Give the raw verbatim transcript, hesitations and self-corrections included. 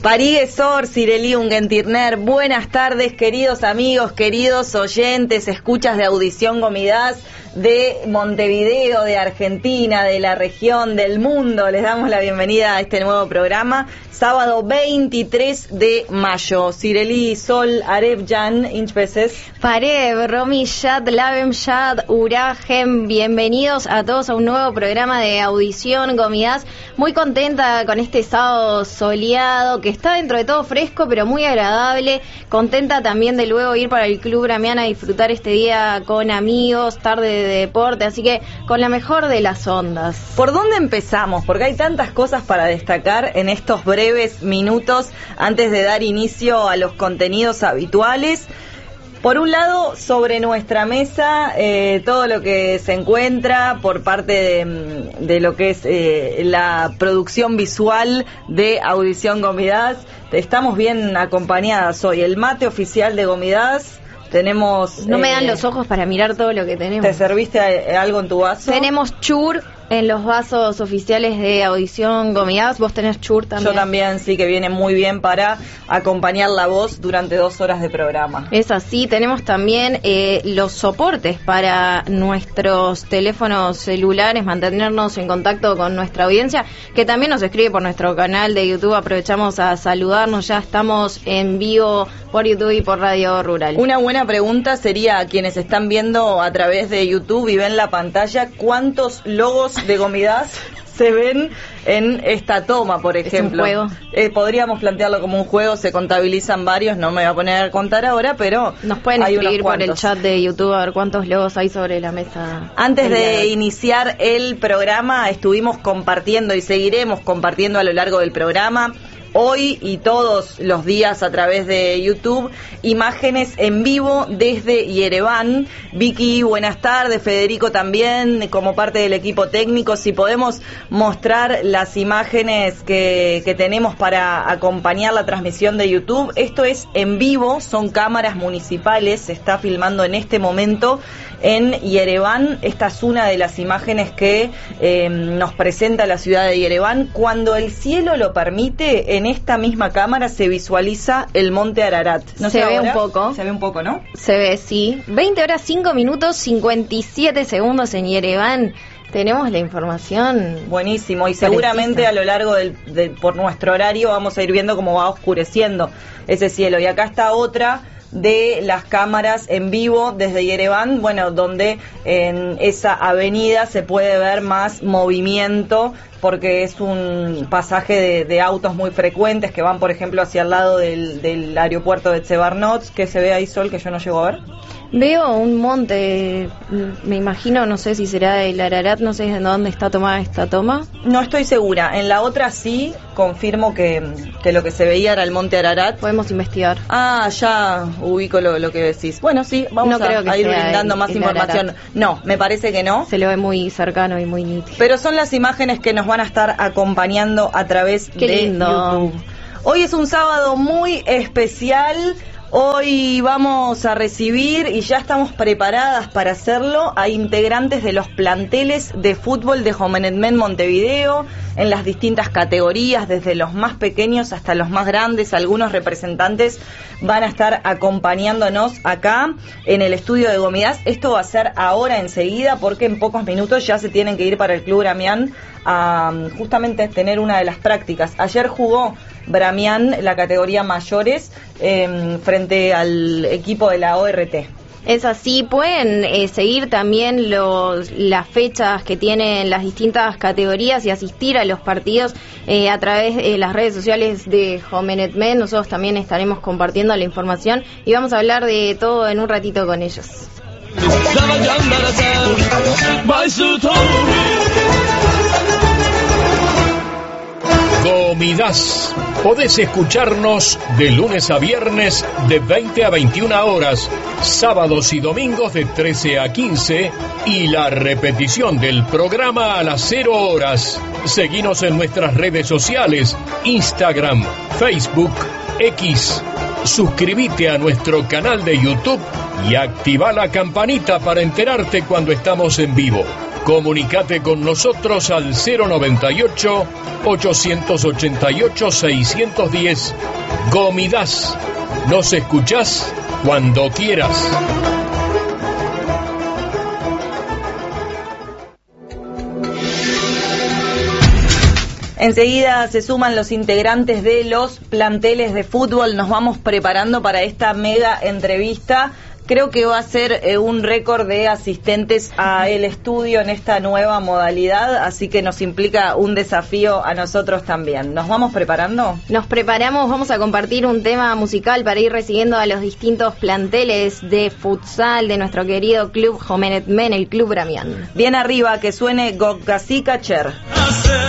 Parigue Sor, Cirelí Ungentirner, buenas tardes, queridos amigos, queridos oyentes, escuchas de Audición Gomidas de Montevideo, de Argentina, de la región, del mundo. Les damos la bienvenida a este nuevo programa, sábado veintitrés de mayo. Cirelí, Sol, Areb, Jan, Inch veces. Pareb, Romy, Shad, Lavem, Shad, Urajem, bienvenidos a todos a un nuevo programa de Audición Gomidas. Muy contenta con este sábado soleado, que está dentro de todo fresco, pero muy agradable. Contenta también de luego ir para el Club Bramián a disfrutar este día con amigos, tarde de deporte, así que con la mejor de las ondas. ¿Por dónde empezamos? Porque hay tantas cosas para destacar en estos breves minutos antes de dar inicio a los contenidos habituales. Por un lado, sobre nuestra mesa, eh, todo lo que se encuentra por parte de, de lo que es eh, la producción visual de Audición Gomidas. Estamos bien acompañadas hoy. El mate oficial de Gomidas. Tenemos... No eh, me dan los ojos para mirar todo lo que tenemos. ¿Te serviste algo en tu vaso? Tenemos chur en los vasos oficiales de Audición Gomidas. Vos tenés chur también. Yo también, sí, que viene muy bien para acompañar la voz durante dos horas de programa. Es así. Tenemos también eh, los soportes para nuestros teléfonos celulares, mantenernos en contacto con nuestra audiencia, que también nos escribe por nuestro canal de YouTube. Aprovechamos a saludarnos, ya estamos en vivo por YouTube y por Radio Rural. Una buena pregunta sería a quienes están viendo a través de YouTube y ven la pantalla, ¿cuántos logos de Gomidas se ven en esta toma, por ejemplo? Es un juego. Eh, podríamos plantearlo como un juego, se contabilizan varios, no me voy a poner a contar ahora, pero nos pueden hay escribir unos por el chat de YouTube a ver cuántos logos hay sobre la mesa. Antes de iniciar el programa estuvimos compartiendo y seguiremos compartiendo a lo largo del programa, hoy y todos los días a través de YouTube, imágenes en vivo desde Yerevan. Vicky, buenas tardes. Federico también, como parte del equipo técnico. Si podemos mostrar las imágenes que, que tenemos para acompañar la transmisión de YouTube. Esto es en vivo, son cámaras municipales, se está filmando en este momento en Yerevan. Esta es una de las imágenes que eh, nos presenta la ciudad de Yerevan. Cuando el cielo lo permite, en esta misma cámara se visualiza el monte Ararat. ¿No se, se ve ahora? un poco. Se ve un poco, ¿no? Se ve, sí. veinte horas cinco minutos cincuenta y siete segundos en Yerevan. Tenemos la información. Buenísimo, y seguramente precisa. A lo largo del, de, por nuestro horario vamos a ir viendo cómo va oscureciendo ese cielo. Y acá está otra de las cámaras en vivo desde Yerevan, bueno, donde en esa avenida se puede ver más movimiento, porque es un pasaje de, de autos muy frecuentes que van, por ejemplo, hacia el lado del, del aeropuerto de Tsebarnots. ¿Qué se ve ahí, Sol, que yo no llego a ver? Veo un monte, me imagino, no sé si será el Ararat, no sé de dónde está tomada esta toma. No estoy segura, en la otra sí confirmo que, que lo que se veía era el monte Ararat. Podemos investigar. Ah, ya ubico lo, lo que decís. Bueno, sí, vamos no a, creo que a ir sea brindando el, más el información. Ararat. No, me parece que no. Se lo ve muy cercano y muy nítido. Pero son las imágenes que nos van a estar acompañando a través Qué de lindo. YouTube. Hoy es un sábado muy especial. Hoy vamos a recibir, y ya estamos preparadas para hacerlo, a integrantes de los planteles de fútbol de Jovenetmen Montevideo, en las distintas categorías, desde los más pequeños hasta los más grandes. Algunos representantes van a estar acompañándonos acá en el estudio de Gomidas. Esto va a ser ahora enseguida, porque en pocos minutos ya se tienen que ir para el Club Bramián a justamente tener una de las prácticas. Ayer jugó Bramián la categoría mayores eh, frente al equipo de la O R T. Es así, pueden eh, seguir también los, las fechas que tienen las distintas categorías y asistir a los partidos eh, a través de las redes sociales de Jovenetmen. Nosotros también estaremos compartiendo la información y vamos a hablar de todo en un ratito con ellos. Gomidas. Podés escucharnos de lunes a viernes de veinte a veintiuna horas, sábados y domingos de trece a quince y la repetición del programa a las cero horas. Seguinos en nuestras redes sociales, Instagram, Facebook, X. Suscríbete a nuestro canal de YouTube y activa la campanita para enterarte cuando estamos en vivo. Comunicate con nosotros al cero noventa y ocho, ochocientos ochenta y ocho, seiscientos diez. Gomidas. Nos escuchás cuando quieras. Enseguida se suman los integrantes de los planteles de fútbol. Nos vamos preparando para esta mega entrevista. Creo que va a ser eh, un récord de asistentes a el estudio en esta nueva modalidad, así que nos implica un desafío a nosotros también. ¿Nos vamos preparando? Nos preparamos, vamos a compartir un tema musical para ir recibiendo a los distintos planteles de futsal de nuestro querido club Jomenet Men, el Club Bramian. Bien arriba, que suene Gokgasika Cher.